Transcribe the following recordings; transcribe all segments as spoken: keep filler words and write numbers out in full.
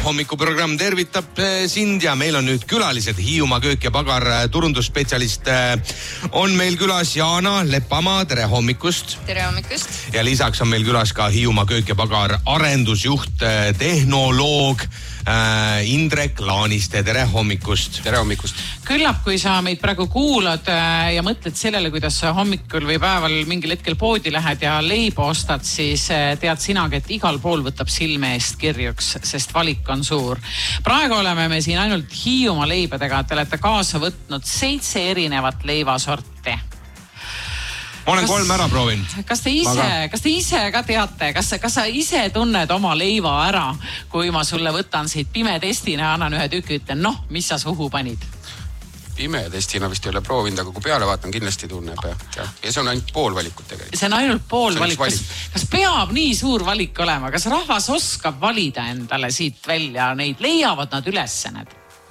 hommikuprogramm tervitab sind ja meil on nüüd külalised. Hiiumaa Köök ja Pagar turundusspetsialist on meil külas Jaana Lepamaa, tere hommikust. Tere hommikust. Ja lisaks on meil külas ka Hiiumaa Köök ja Pagar arendusjuht, tehnoloog Indrek Laaniste, tere hommikust. Tere hommikust. Küllap, kui sa meid praegu kuulad ja mõtled sellele, kuidas sa hommikul või päeval mingil hetkel poodi lähed ja leiba ostad, siis tead sinagi, et igal pool võtab silme eest kirjuks, sest valik on suur. Praegu oleme me siin ainult Hiiumaa leibadega, te olete kaasa võtnud seitse erinevat leivasorti. Ma olen kas, kolm ära proovinud. Kas te ise, kas te ise ka teate, kas, kas sa ise tunned oma leiva ära, kui ma sulle võtan siit pime testina ja annan ühe tüki, ütlen, noh, mis sa suhu panid? Pime testina vist ei ole proovinud, aga kui peale vaatan, kindlasti tunneb. Ja, ja see on ainult pool valikut tegelikult. See on ainult pool valik. Kas, kas peab nii suur valik olema? Kas rahvas oskab valida endale siit välja? Neid leiavad nad üles need?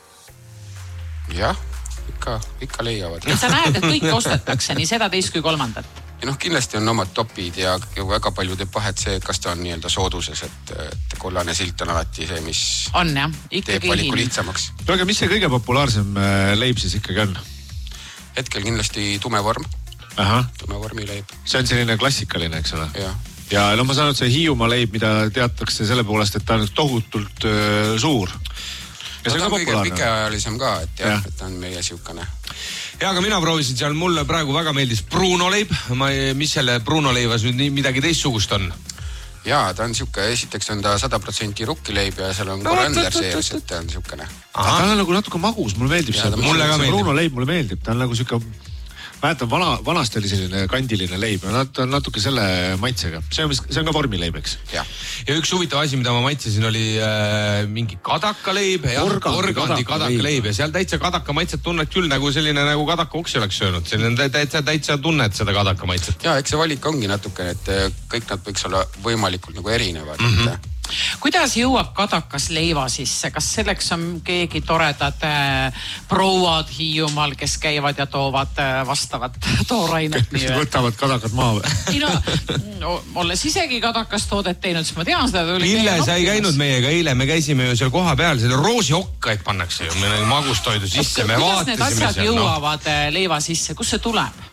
Jah. Ikka, ikka leiavad. Et sa näed, et kõik ostetakse, nii seda teist kui kolmandat. Ja noh, kindlasti on omad topid ja, ja väga palju teeb vahet see, kas ta on nii-öelda sooduses, et, et kollane silt on alati see, mis on, jah, teeb valiku lihtsamaks. Aga mis see kõige populaarsem leib siis ikkagi on? Hetkel kindlasti tumevorm. Aha. Tumevormi leib. See on selline klassikaline, eks ole? Ja. Ja no ma saan, et see Hiiumaa leib, mida teatakse selle poolest, et ta on tohutult öö, suur. Ja no, ta on kõige pikeajalisem ka, et jah, ja. Et ta on meie siukene. Ja, aga mina proovisin seal, mulle praegu väga meeldis Bruno leib. Ma, mis selle Bruno leivas nüüd midagi teistsugust on? Jaa, ta on siuke, esiteks on ta sada protsenti rukkileib ja seal on no, korandler sees, et ta on siukene. Ta on nagu natuke magus, mulle meeldib ja, see. Mulle see Bruno leib mulle meeldib, ta on nagu siuke... Mäletan, vana, vanast oli selline kandiline leib, ta on natuke selle maitsega. See on, see on ka vormileib, eks? Ja. Ja üks huvitav asi, mida ma maitsesin, oli äh, mingi kadakaleib. Organdi kadaka, kadaka leib. Ja seal täitsa kadaka maitset tunned küll, nagu selline nagu kadaka oksi oleks söönud. Selline täitsa, täitsa tunned seda kadaka maitset. Ja, eks see valik ongi natuke, et kõik nad võiks olla võimalikult nagu erinevad. Mm-hmm. Kuidas jõuab kadakas leiva sisse? Kas selleks on keegi toredad äh, prouad Hiiumaal, kes käivad ja toovad äh, vastavat toorainet? Kes võtavad kadakat maa või? Ei no, no, olles isegi kadakas toodet teinud, siis ma tean seda. Ille, sa ei käinud meiega eile, me käisime ju seal koha peal, selle roosiokkaid pannakse ju, meil magustoidu sisse, me kuidas vaatasime. Kuidas need asjad seal, jõuavad no? leiva sisse, kus see tuleb?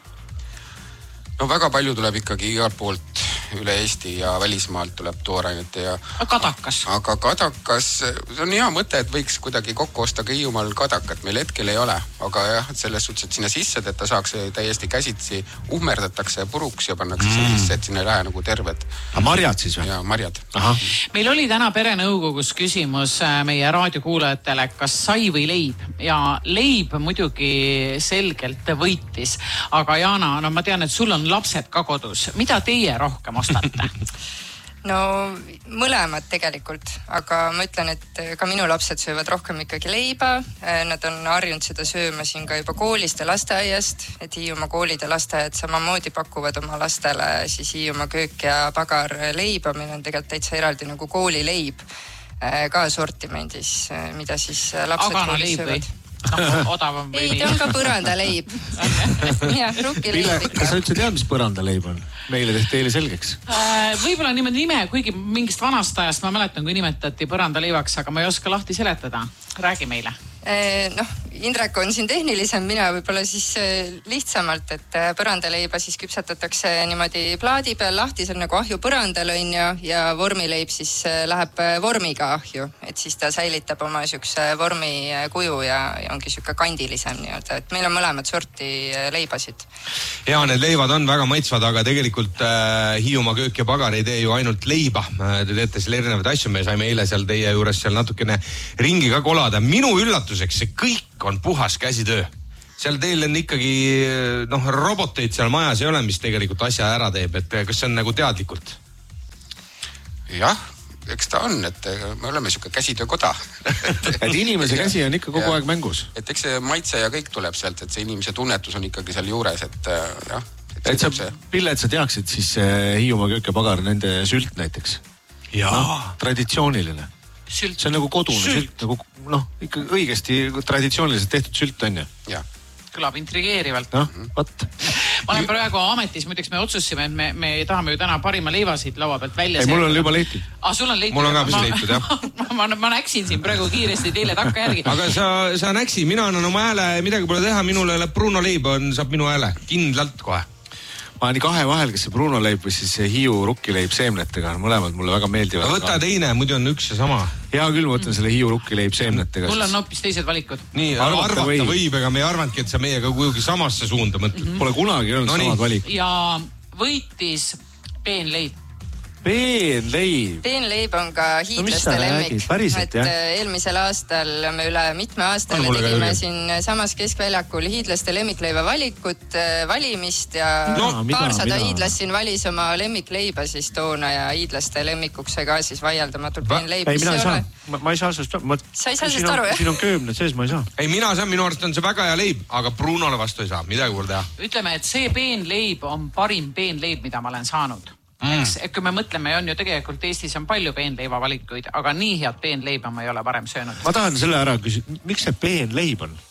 No väga palju tuleb ikkagi igalt poolt üle Eesti ja välismaalt tuleb toorainet ja... Kadakas. Aga kadakas, see on hea mõte, et võiks kuidagi kokku osta ka Hiiumaal kadakat. Meil hetkel ei ole, aga jah, selles suhtes, et sinna sisse, et ta saaks täiesti käsitsi, uhmerdatakse puruks ja pannakse mm. sisse, et sinna ei lähe nagu terved. A marjad siis või? Jaa, marjad. Aha. Meil oli täna perenõukogus küsimus meie raadiokuulajatele, kas sai või leib. Ja leib muidugi selgelt võitis. Aga Jaana, no ma tean, et sul on lapsed ka kodus. Mida teie rohkem ostate? No mõlemad tegelikult, aga ma ütlen, et ka minu lapsed söövad rohkem ikkagi leiba. Nad on harjunud seda sööma siin ka juba koolist ja lasteaiast, et Hiiumaa koolid ja lasteaiad samamoodi pakuvad oma lastele siis Hiiumaa Köök ja Pagar leiba. Meil on tegelikult täitsa eraldi nagu koolileib ka sortimendis, mida siis lapsed aga koolis söövad. No, odavam või ei, ta on ka põrandaleib. Ja, rukkileib ikka. Kas sa üldse tead, mis põrandaleib on? Meile tehti eile selgeks. Äh, võib-olla niimoodi nime, kuigi mingist vanast ajast ma mäletan, kui nimetati põrandaleivaks, aga ma ei oska lahti seletada. Räägi meile. Noh, Indrek on siin tehnilisem, mina võib-olla siis lihtsamalt, et põrandaleiba siis küpsetatakse niimoodi plaadi peal lahti, see on nagu ahju põrandal on ja, ja vormileib siis läheb vormiga ahju, et siis ta säilitab oma siukse vormi kuju ja, ja ongi siuke kandilisem nii-öelda, et meil on mõlemad sorti leibasid. Ja, need leivad on väga maitsvad, aga tegelikult äh, Hiiumaa Köök ja Pagar ei tee ju ainult leiba. Te teete seal erinevaid asju, me saime eile seal teie juures seal natukene ringi ka kolada. Minu üllatuseks see kõik on puhas käsitöö. Seal teil on ikkagi, noh, roboteid seal majas ei ole, mis tegelikult asja ära teeb, et kas see on nagu teadlikult? Jah, eks ta on, et me oleme siuke käsitöökoda. Et inimese käsi on ikka kogu ja, aeg mängus. Et eks see maitse ja kõik tuleb sealt, et see inimese tunnetus on ikkagi seal juures, et jah. Et, et sa, see... Pille, et sa teaksid siis Hiiumaa Köök ja Pagar, nende sült näiteks. Jaa. No, traditsiooniline. Sült. See on nagu kodune sült, sült nagu, noh, ikka õigesti traditsiooniliselt tehtud sült on ju. Jah. Kõlab intrigeerivalt. Noh, võt. ma olen praegu ametis, muideks me otsusime, et me, me tahame ju täna parima leiva siit laua pealt välja. Ei, mul on juba leitud. Ah, sul on leitud. Mul on ka vist leitud, jah. ma, ma, ma näksin siin praegu kiiresti teile takka järgi. Aga sa, sa näksin, mina annan oma hääle, midagi pole teha, minule läheb Bruno leib, on, saab minu hääle. Kindlalt kohe. Ma olen kahe vahel, kes see Bruno leib või siis see Hiiu rukkileib seemnetega. Mõlemad mulle väga meeldivad. Võta teine, muidu on üks ja sama. Hea küll, ma võtan selle Hiiu rukkileib seemnetega. Mul on hoopis teised valikud. Nii, arvata, arvata võib, võib, ega me ei arvanudki, et sa meiega kujugi samasse suunda mõtled. Mm -hmm. Pole kunagi olnud no samad nii. Valikud. Ja võitis peenleib. Peenleib. Peenleib on ka hiidlaste no, lemmik. Päriselt, et eelmisel aastal me üle mitme aastale no, tegime siin samas keskväljakul hiidlaste lemmikleiva valikut, valimist ja no, paarsada hiidlast siin valis oma lemmikleiba siis toona ja hiidlaste lemmikuks sai ka siis vaieldamatult peenleib. Ei, mina ei saa. Ma, ma ei saa sellest ma... Sa ei saa sellest aru, jah? Siin on köömned sees, ma ei saa. Ei, mina saan, minu arust on see väga hea leib, aga Brunole vastu ei saa, midagi pole teha. Ütleme, et see peenleib on parim peenleib, mida ma olen saanud. Mm. Eks, et kui me mõtleme, on ju tegelikult Eestis on palju peenleiva valikuid, aga nii head peenleiba ma ei ole varem söönud. Ma tahan selle ära küsida, miks see peenleib on?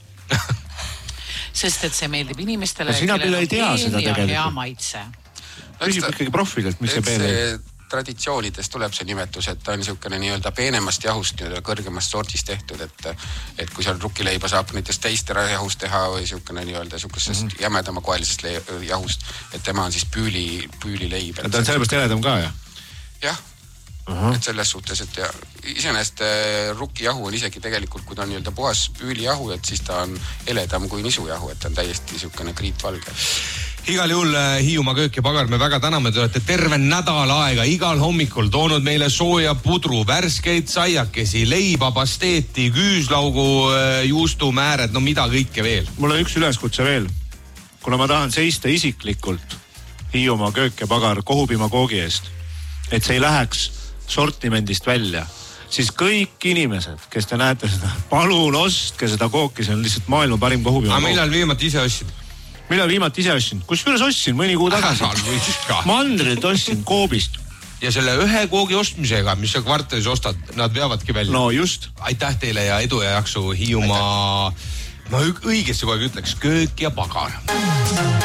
Sest et see meeldib inimestele. No, sina küll ei tea seda tegelikult. Hea maitse. Küsib ikkagi profililt, mis see peenleib? Traditsioonidest tuleb see nimetus, et ta on niisugune nii-öelda peenemast jahust, nii-öelda kõrgemast sordist tehtud, et, et kui seal rukkileiba saab näiteks teist jahust teha või niisugune nii-öelda niisugusest mm -hmm. jämedama koelisest jahust, et tema on siis püüli, püülileib. Ta on sellepärast heledam ka, jah? Jah, uh -huh. et selles suhtes, et ja, iseenesest rukkijahu on isegi tegelikult, kui ta on nii-öelda puhas püülijahu, et siis ta on heledam kui nisujahu, et ta on täiesti niisugune kriitvalge. Igal juhul Hiiumaa köök ja pagar, me väga täname, te olete terve nädal aega igal hommikul toonud meile sooja pudru, värskeid saiakesi, leiba, pasteeti, küüslaugu, juustumääred, no mida kõike veel. Mul on üks üleskutse veel. Kuna ma tahan seista isiklikult Hiiumaa köök ja pagar Kohupima koogi eest, et see ei läheks sortimendist välja, siis kõik inimesed, kes te näete seda, palun ostke seda kooki, see on lihtsalt maailma parim Kohupima kook. Aga millal viimati ise ostsid? Millal viimati ise ostsin? Kusjuures ostsin mõni kuu tagasi. Mandrit ostsin Koobist. Ja selle ühe koogi ostmisega, mis sa kvartalis ostad, nad veavadki välja. No just. Aitäh teile ja edu ja jaksu Hiiumaa, ma õigesti kogu aeg ütleks, köök ja pagar.